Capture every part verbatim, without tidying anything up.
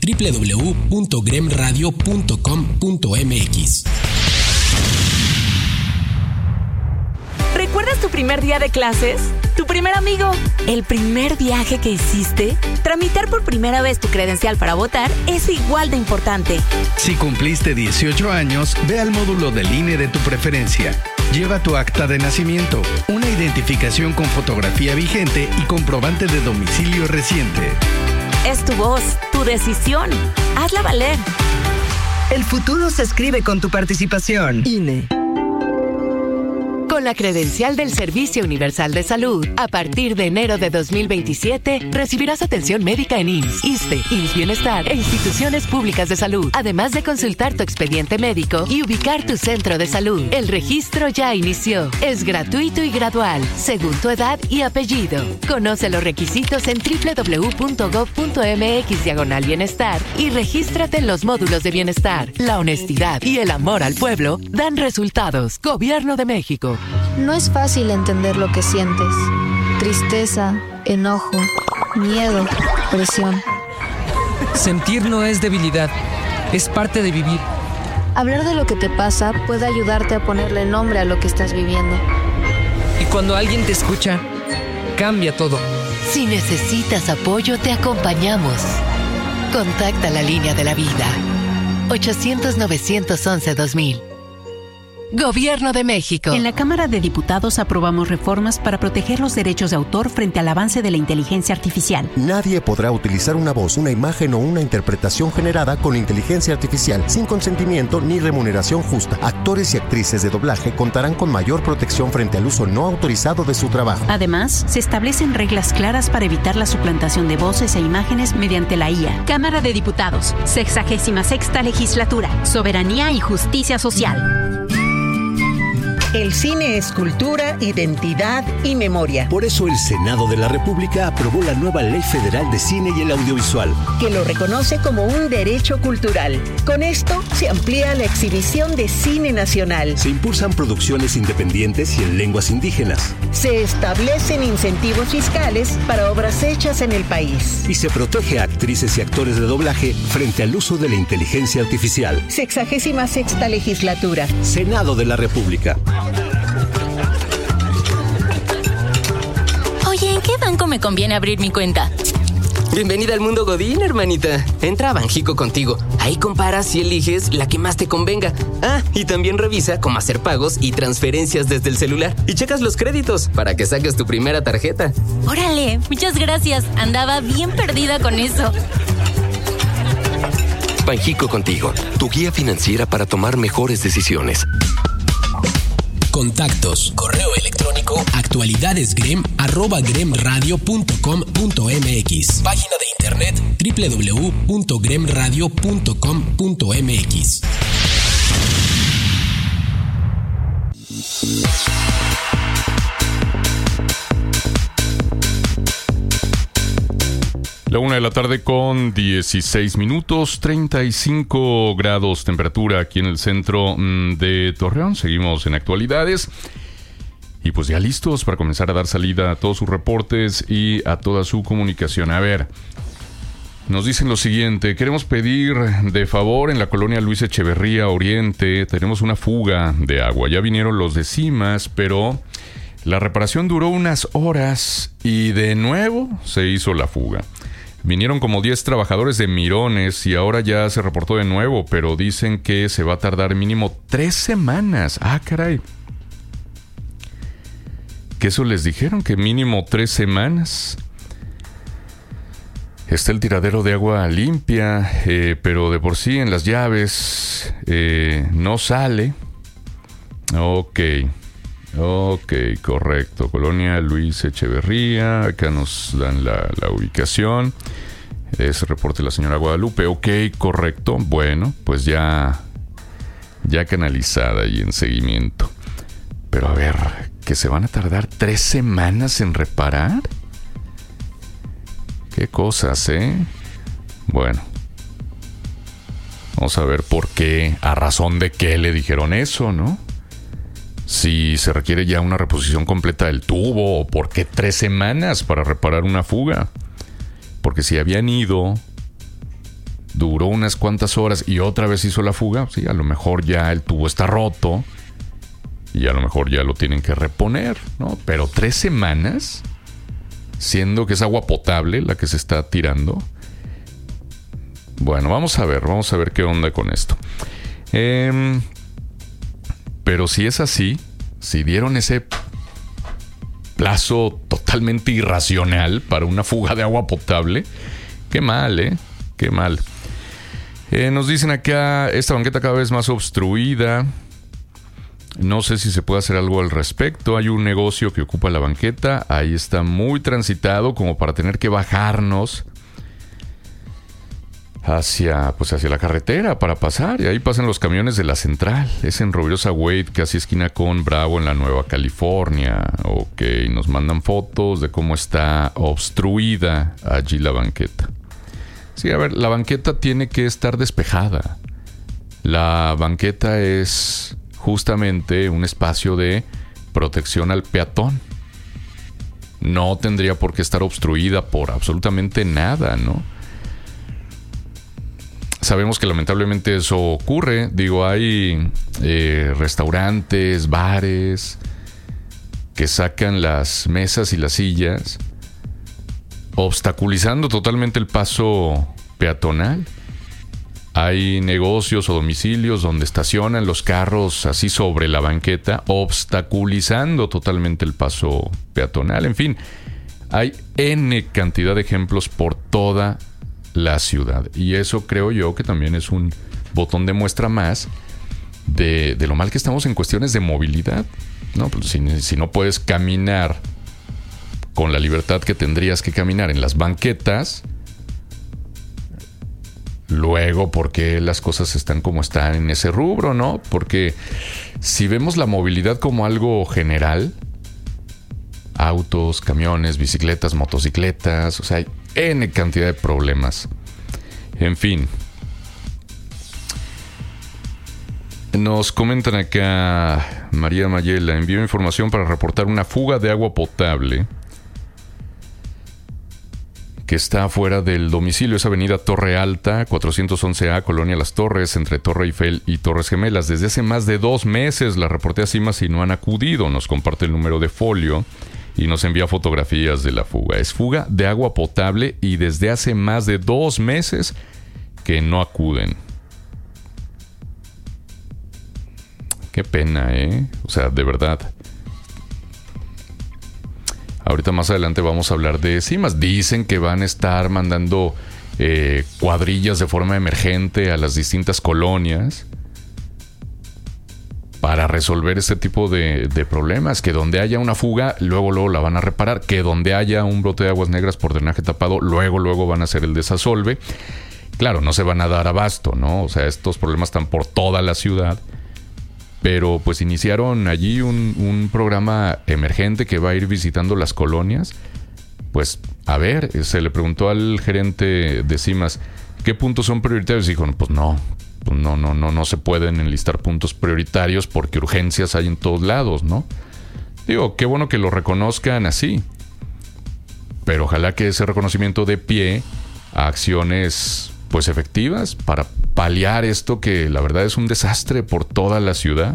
doble u doble u doble u punto grem radio punto com punto m x. ¿Recuerdas tu primer día de clases? ¿Tu primer amigo? ¿El primer viaje que hiciste? Tramitar por primera vez tu credencial para votar es igual de importante. Si cumpliste dieciocho años, ve al módulo del I N E de tu preferencia. Lleva tu acta de nacimiento, una identificación con fotografía vigente y comprobante de domicilio reciente. Es tu voz, tu decisión. Hazla valer. El futuro se escribe con tu participación. I N E. Con la credencial del Servicio Universal de Salud, a partir de enero de dos mil veintisiete, recibirás atención médica en I M S S, ISSSTE, I M S S Bienestar e instituciones públicas de salud, además de consultar tu expediente médico y ubicar tu centro de salud. El registro ya inició. Es gratuito y gradual, según tu edad y apellido. Conoce los requisitos en doble u doble u doble u punto gob punto m x diagonal bienestar y regístrate en los módulos de bienestar. La honestidad y el amor al pueblo dan resultados. Gobierno de México. No es fácil entender lo que sientes. Tristeza, enojo, miedo, presión. Sentir no es debilidad, es parte de vivir. Hablar de lo que te pasa puede ayudarte a ponerle nombre a lo que estás viviendo. Y cuando alguien te escucha, cambia todo. Si necesitas apoyo, te acompañamos. Contacta la línea de la vida. ochocientos, novecientos once, dos mil. Gobierno de México. En la Cámara de Diputados aprobamos reformas para proteger los derechos de autor frente al avance de la inteligencia artificial. Nadie podrá utilizar una voz, una imagen o una interpretación generada con inteligencia artificial sin consentimiento ni remuneración justa. Actores y actrices de doblaje contarán con mayor protección frente al uso no autorizado de su trabajo. Además, se establecen reglas claras para evitar la suplantación de voces e imágenes mediante la I A. Cámara de Diputados, sexagésima sexta legislatura, soberanía y justicia social. El cine es cultura, identidad y memoria. Por eso el Senado de la República aprobó la nueva Ley Federal de Cine y el Audiovisual, que lo reconoce como un derecho cultural. Con esto se amplía la exhibición de cine nacional. Se impulsan producciones independientes y en lenguas indígenas. Se establecen incentivos fiscales para obras hechas en el país. Y se protege a actrices y actores de doblaje frente al uso de la inteligencia artificial. Sexagésima sexta legislatura. Senado de la República. Oye, ¿en qué banco me conviene abrir mi cuenta? Bienvenida al mundo Godín, hermanita. Entra a Banjico Contigo. Ahí comparas y eliges la que más te convenga. Ah, y también revisa cómo hacer pagos y transferencias desde el celular. Y checas los créditos para que saques tu primera tarjeta. Órale, muchas gracias. Andaba bien perdida con eso. Banjico Contigo, tu guía financiera para tomar mejores decisiones. Contactos, correo electrónico, actualidadesgrem arroba gremradio punto com punto m x. Página de internet doble u doble u doble u punto gremradio punto com punto m x. La una de la tarde con dieciséis minutos, treinta y cinco grados temperatura aquí en el centro de Torreón. Seguimos en actualidades. Y pues ya listos para comenzar a dar salida a todos sus reportes y a toda su comunicación. A ver, nos dicen lo siguiente: queremos pedir de favor en la colonia Luis Echeverría Oriente, tenemos una fuga de agua. Ya vinieron los de CIMAS, pero la reparación duró unas horas y de nuevo se hizo la fuga. Vinieron como diez trabajadores de Mirones y ahora ya se reportó de nuevo, pero dicen que se va a tardar mínimo tres semanas. Ah, caray. Que eso les dijeron, que mínimo tres semanas. Está el tiradero de agua limpia, eh, pero de por sí en las llaves eh, no sale. Ok. Ok, correcto. Colonia Luis Echeverría. Acá nos dan la, la ubicación. Ese reporte de la señora Guadalupe. Ok, correcto. Bueno, pues ya, ya canalizada y en seguimiento. Pero a ver, ¿que se van a tardar tres semanas en reparar? Qué cosas, ¿eh? Bueno. Vamos a ver por qué, a razón de qué le dijeron eso, ¿no? Si se requiere ya una reposición completa del tubo, o por qué tres semanas para reparar una fuga. Porque si habían ido duró unas cuantas horas y otra vez hizo la fuga, sí, a lo mejor ya el tubo está roto y a lo mejor ya lo tienen que reponer, ¿no? Pero tres semanas, siendo que es agua potable la que se está tirando. Bueno, vamos a ver, vamos a ver qué onda con esto. Eh, pero si es así, si dieron ese plazo totalmente irracional para una fuga de agua potable, qué mal, ¿eh? Qué mal. Eh, nos dicen acá, esta banqueta cada vez más obstruida. No sé si se puede hacer algo al respecto. Hay un negocio que ocupa la banqueta. Ahí está muy transitado como para tener que bajarnos hacia, pues hacia la carretera para pasar. Y ahí pasan los camiones de la central. Es en Rovirosa Wade, casi esquina con Bravo en la Nueva California. Ok, nos mandan fotos de cómo está obstruida allí la banqueta. Sí, a ver, la banqueta tiene que estar despejada. La banqueta es justamente un espacio de protección al peatón. No tendría por qué estar obstruida por absolutamente nada, ¿no? Sabemos que lamentablemente eso ocurre. Digo, hay eh, restaurantes, bares que sacan las mesas y las sillas, obstaculizando totalmente el paso peatonal. Hay negocios o domicilios donde estacionan los carros así sobre la banqueta, obstaculizando totalmente el paso peatonal. En fin, hay N cantidad de ejemplos por toda la ciudad. Y eso creo yo que también es un botón de muestra más de, de lo mal que estamos en cuestiones de movilidad, ¿no? Pues si, si no puedes caminar con la libertad que tendrías que caminar en las banquetas, luego, ¿por qué las cosas están como están en ese rubro, no? Porque si vemos la movilidad como algo general, autos, camiones, bicicletas, motocicletas, o sea, hay N cantidad de problemas. En fin. Nos comentan acá, María Mayela, envió información para reportar una fuga de agua potable que está fuera del domicilio. Es avenida Torre Alta, cuatrocientos once A, Colonia Las Torres, entre Torre Eiffel y Torres Gemelas. Desde hace más de dos meses la reporté a CIMAS y no han acudido. Nos comparte el número de folio y nos envía fotografías de la fuga. Es fuga de agua potable y desde hace más de dos meses que no acuden. Qué pena, ¿eh? O sea, de verdad. Ahorita más adelante vamos a hablar de CIMAS. Dicen que van a estar mandando eh, cuadrillas de forma emergente a las distintas colonias para resolver este tipo de, de problemas. Que donde haya una fuga, luego luego la van a reparar. Que donde haya un brote de aguas negras por drenaje tapado, luego luego van a hacer el desasolve. Claro, no se van a dar abasto, ¿no? O sea, estos problemas están por toda la ciudad. Pero pues iniciaron allí un, un programa emergente que va a ir visitando las colonias. Pues, a ver, se le preguntó al gerente de CIMAS, ¿qué puntos son prioritarios? Y dijo, pues no, pues no, no, no, no se pueden enlistar puntos prioritarios porque urgencias hay en todos lados, ¿no? Digo, qué bueno que lo reconozcan así. Pero ojalá que ese reconocimiento dé pie a acciones pues efectivas para paliar esto que la verdad es un desastre por toda la ciudad.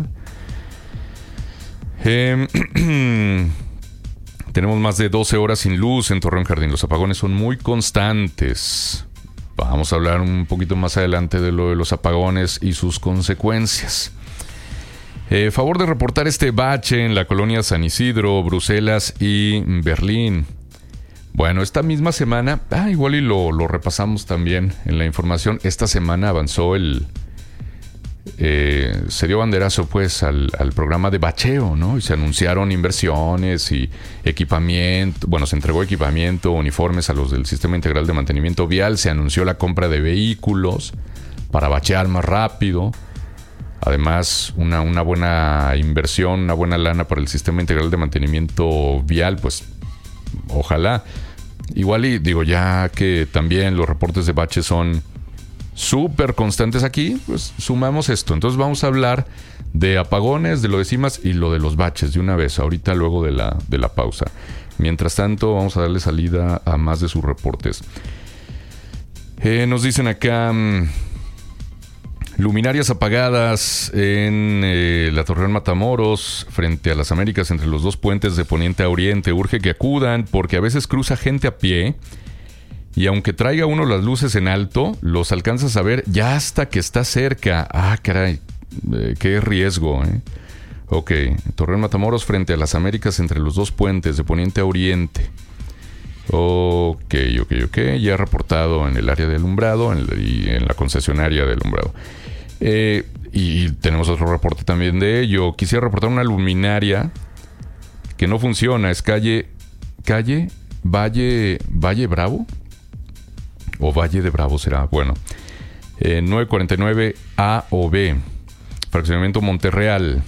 Eh, tenemos más de doce horas sin luz en Torreón Jardín. Los apagones son muy constantes. Vamos a hablar un poquito más adelante de lo de los apagones y sus consecuencias. Eh, favor de reportar este bache en la colonia San Isidro, Bruselas y Berlín. Bueno, esta misma semana, ah, igual y lo, lo repasamos también en la información. Esta semana avanzó el... Eh, se dio banderazo pues al, al programa de bacheo, ¿no? Y se anunciaron inversiones y equipamiento. Bueno, se entregó equipamiento, uniformes a los del Sistema Integral de Mantenimiento Vial. Se anunció la compra de vehículos para bachear más rápido. Además, una, una buena inversión, una buena lana para el Sistema Integral de Mantenimiento Vial, pues ojalá. Igual y digo, ya que también los reportes de baches son súper constantes aquí, pues sumamos esto. Entonces vamos a hablar de apagones, de lo de CIMAS y lo de los baches de una vez, ahorita luego de la, de la pausa. Mientras tanto, vamos a darle salida a más de sus reportes. Eh, nos dicen acá... Mmm, luminarias apagadas en eh, la Torreón Matamoros, frente a las Américas, entre los dos puentes de poniente a oriente. Urge que acudan porque a veces cruza gente a pie y aunque traiga uno las luces en alto, los alcanzas a ver ya hasta que está cerca. Ah, caray, eh, qué riesgo, ¿eh? Ok, Torreón Matamoros, frente a las Américas, entre los dos puentes de poniente a oriente. Ok, ok, ok. Ya reportado en el área de alumbrado en la, y en la concesionaria de alumbrado. Eh, y tenemos otro reporte también de ello. Quisiera reportar una luminaria que no funciona. Es calle, calle, Valle, Valle Bravo. O Valle de Bravo será. Bueno, eh, nueve cuarenta y nueve A o B. Fraccionamiento Monterreal.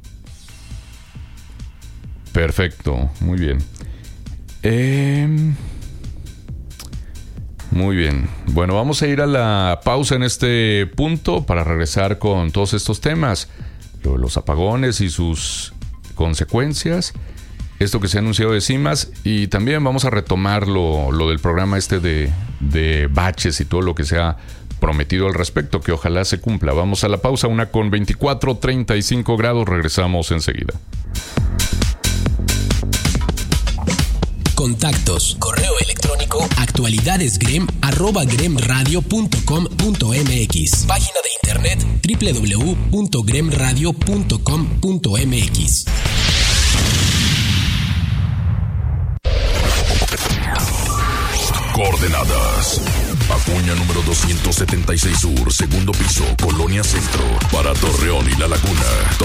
Perfecto, muy bien. Eh, muy bien. Bueno, vamos a ir a la pausa en este punto para regresar con todos estos temas. Los apagones y sus consecuencias. Esto que se ha anunciado de CIMAS. Y también vamos a retomar lo, lo del programa este de, de baches y todo lo que se ha prometido al respecto, que ojalá se cumpla. Vamos a la pausa, una con veinticuatro, treinta y cinco grados. Regresamos enseguida. Contactos, correo electrónico, actualidadesgrem, arroba gremradio punto com punto mx. Página de internet, doble u doble u doble u punto gremradio punto com punto mx. Coordenadas. Acuña número doscientos setenta y seis Sur, segundo piso, Colonia Centro, para Torreón y La Laguna.